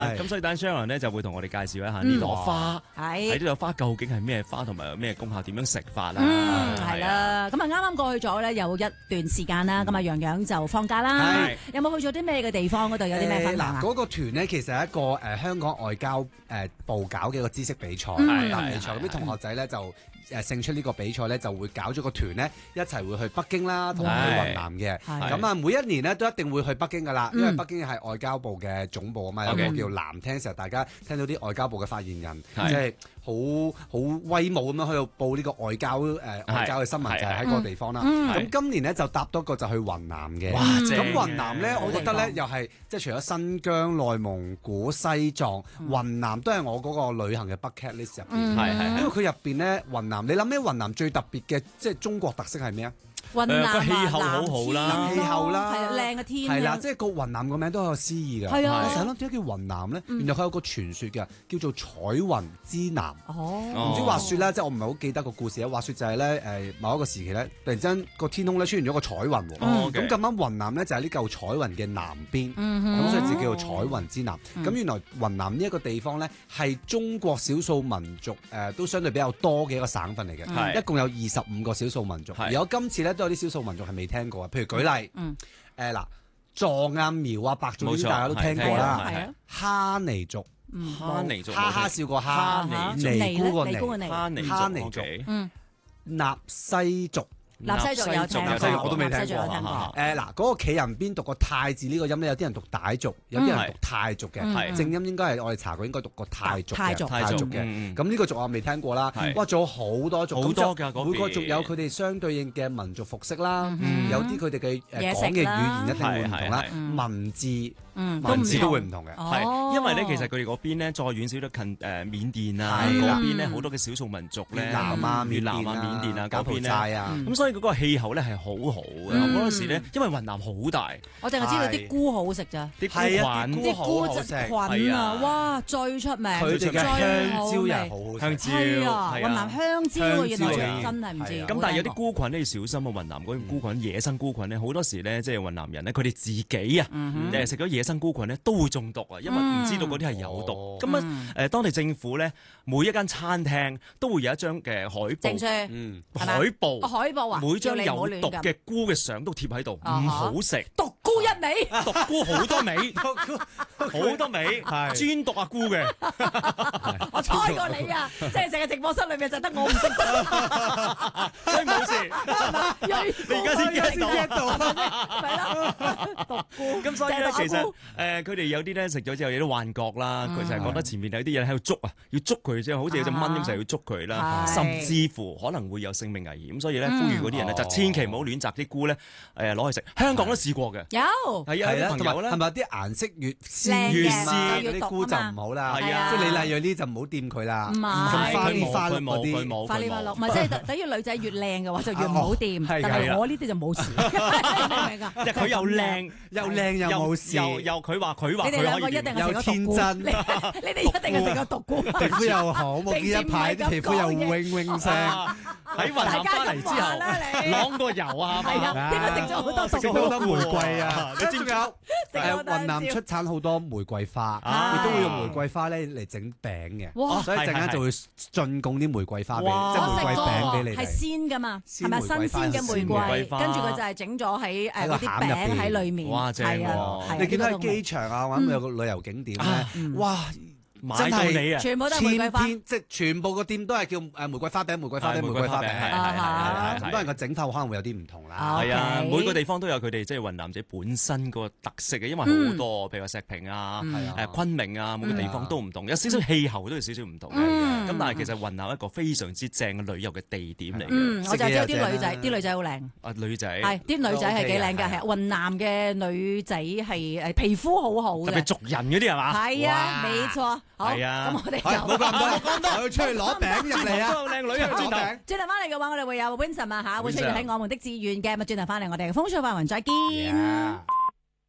咁所以等 Sharon 咧就會同我哋介紹一下呢朵花，喺呢朵花究竟係咩花同埋有咩功效，點樣食法啦？ 係啦，咁啊啱啱過去咗咧有一段時間啦，咁啊洋洋就放假啦，有冇去咗啲咩嘅地方嗰度有啲咩分享啊？ 嗰個團咧其實係一個香港外交部搞嘅一個知識比賽，比賽咁啲同學仔咧就勝出呢個比賽咧就會搞咗個團咧一齊會去北京啦，同埋去雲南嘅。咁啊每一年咧都一定會去北京噶啦，因為北京係外交部嘅總部啊嘛，有個叫南廳，成日大家聽到啲外交部嘅發言人即係好威武咁樣去到報呢個外交嘅新聞，就係喺嗰個地方啦。咁今年咧就搭多個就去雲南嘅。咁雲南咧，我覺得咧又係即係除咗新疆、內蒙古、西藏，雲南都係我嗰個旅行嘅 bucket list 入邊。因為佢入邊咧雲南，你諗起雲南最特別嘅即係中國特色係咩啊？ 雲南個氣候好好啦， 氣候啦， 係靚嘅天， 係啦，即係個雲南個名都有詩意㗎。 係啊， 我成日諗點解叫雲南咧？原來佢有個傳說嘅，叫做彩雲之南。唔知話説啦，即係我唔係好記得個故事啊。話説就係咧某一個時期咧，突然之間個天空咧出現咗個彩雲喎。咁咁啱雲南咧就係呢嚿彩雲嘅南邊，咁所以就叫做彩雲之南。咁原來雲南呢一個地方咧係中國少數民族都相對比較多嘅一個省份嚟嘅，一共有25個少數民族。而我今次咧都有啲少數民族係未聽過嘅，譬如舉例，嗱，藏啊、苗啊、白族呢啲大家都聽過啦，哈尼族，哈哈笑個哈，尼姑個尼，哈尼族，納西族。 納西族有聽過， 我都未聽過。嗱，嗰個企人邊讀個泰字呢個音咧，有啲人讀傣族，有啲人讀泰族嘅，正音應該係我哋查過應該讀個泰族嘅。咁呢個族我未聽過啦。哇，仲有好多族， 好多㗎， 每個族有佢哋相對應嘅民族服飾啦，有啲佢哋嘅講嘅語言一定會唔同啦，文字都會唔同嘅。 係因為咧，其實佢哋嗰邊咧再遠少少近緬甸啊嗰邊咧，好多嘅少數民族咧， 越南啊、 緬甸啊嗰邊咧，咁所以嗰個氣候咧係好好嘅。嗰陣時咧，因為雲南好大， 我淨係知道啲菇好食咋， 啲菇菌啊，哇最出名， 佢哋嘅香蕉又好好食， 香蕉係啊，雲南香蕉原來真係唔知。 咁但係有啲菇菌咧要小心啊！雲南嗰啲菇菌，野生菇菌咧，好多時咧即係雲南人咧，佢哋自己啊食咗野生菇菌咧都會中毒啊，因為唔知道嗰啲係有毒。咁啊當地政府咧，每一間餐廳都會有一張嘅海報，海報啊，每張有毒嘅菇嘅相都貼喺度，唔好食。 毒菇一味， 毒菇好多味，好多味，專毒啊菇嘅。 我猜過你啊，即係成個直播室裏面就得我唔識， 所以冇事。你而家先驚到， 係啦，毒菇。 咁所以咧，其實佢哋有啲咧食咗之後有啲幻覺啦，佢就係覺得前面有啲嘢喺度捉啊，要捉佢即係好似有隻蚊咁，就要捉佢啦，甚至乎可能會有性命危險。所以咧，呼籲嗰啲人咧就千祈唔好亂摘啲菇咧，攞去食。香港都試過嘅， 有係啊，朋友咧係咪啲顏色越鮮越鮮嗰啲菇就唔好啦？ 係啊， 即係你例如呢就唔好掂佢啦。 唔係， 花哩花碌嗰佢啲， 冇， 花哩花碌，唔係即係等於女仔越靚嘅話就越唔好掂，但係我呢啲就冇事，明唔明啊？ 即係佢又靚又冇事， 又佢話你哋兩個一定係食咗毒菇，你哋一定係食咗毒菇， 皮膚又好，冇見一排啲皮膚又煨聲。 喺雲南翻嚟之後，啷個油啊？ 係啊，應該食咗好多毒菇， 好多玫瑰啊！你知唔知有？雲南出產好多玫瑰花，亦都會用玫瑰花咧嚟整餅嘅，所以陣間就會進貢啲玫瑰花俾，即係玫瑰餅俾你哋。 係鮮噶嘛，係咪新鮮嘅玫瑰？跟住佢就係整咗喺嗰啲餅喺裏面。 哇，正喎！ 你見到喺機場啊，或者有個旅遊景點咧，哇！ 買到你啊！ 全部都係玫瑰花， 即係全部個店都係叫玫瑰花餅、玫瑰花餅、玫瑰花餅。係咁當然個整法可能會有啲唔同啦。 係啊，每個地方都有佢哋即係雲南自己本身個特色嘅，因為好多譬如話石屏啊、昆明啊，每個地方都唔同，有少少氣候都有少少唔同嘅。咁但係其實雲南一個非常之正嘅旅遊嘅地點嚟嘅。 我就知道啲女仔好靚。 女仔係啲女仔係幾靚㗎？係雲南嘅女仔係皮膚好好嘅， 特別族人嗰啲係嘛？ 係啊，冇錯。係啊，咁我哋冇咁多，我要出去攞餅入嚟啊！ 靚女啊， 轉頭翻嚟嘅話，我哋會有 Vincent 啊嚇，會出現喺我們的志願嘅，咪轉頭翻嚟我哋風趣快雲再見。